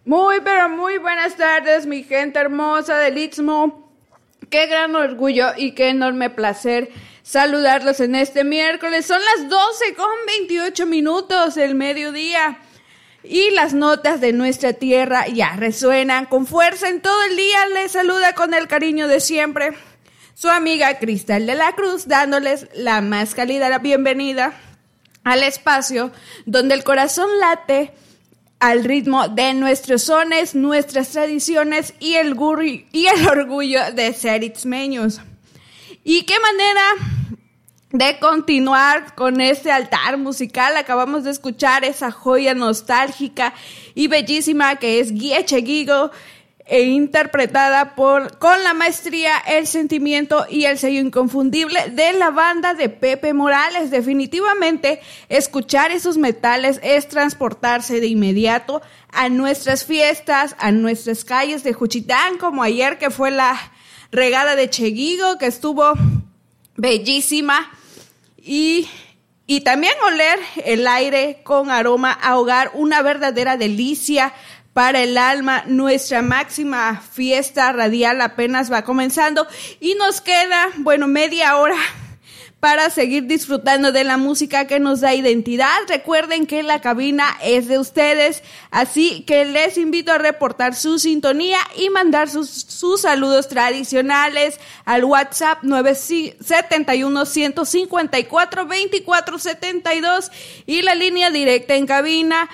Muy, pero muy buenas tardes, mi gente hermosa del Istmo. Qué gran orgullo y qué enorme placer saludarlos en este miércoles. Son las 12:28 del mediodía y las notas de nuestra tierra ya resuenan con fuerza en todo el día. Les saluda con el cariño de siempre su amiga Cristal de la Cruz, dándoles la más cálida bienvenida al espacio donde el corazón late al ritmo de nuestros sones, nuestras tradiciones y el orgullo de ser itzmeños. Y qué manera de continuar con este altar musical. Acabamos de escuchar esa joya nostálgica y bellísima que es Guieche Guigo, interpretada con la maestría, el sentimiento y el sello inconfundible de la banda de Pepe Morales. Definitivamente, escuchar esos metales es transportarse de inmediato a nuestras fiestas, a nuestras calles de Juchitán, como ayer que fue la regada de Cheguigo, que estuvo bellísima, y también oler el aire con aroma a hogar, una verdadera delicia para el alma. Nuestra máxima fiesta radial apenas va comenzando y nos queda, media hora para seguir disfrutando de la música que nos da identidad. Recuerden que la cabina es de ustedes, así que les invito a reportar su sintonía y mandar sus saludos tradicionales al WhatsApp 971-154-2472 y la línea directa en cabina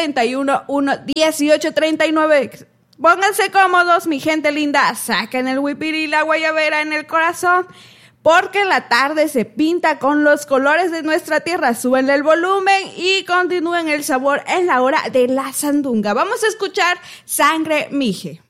711-1839. Pónganse cómodos, mi gente linda, saquen el huipiri y la guayabera en el corazón, porque la tarde se pinta con los colores de nuestra tierra. Súbenle el volumen y continúen el sabor en la hora de la sandunga. Vamos a escuchar Sangre Mije.